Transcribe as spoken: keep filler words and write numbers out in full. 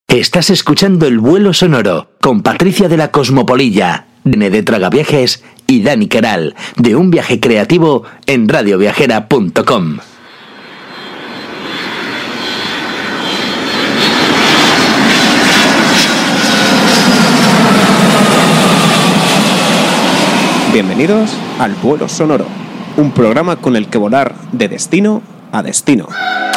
Estás escuchando El Vuelo Sonoro con Patricia de la Cosmopolilla, N de Tragaviajes y Dani Queral, de Un Viaje Creativo en radio viajera punto com. Bienvenidos al Vuelo Sonoro, un programa con el que volar de destino a destino.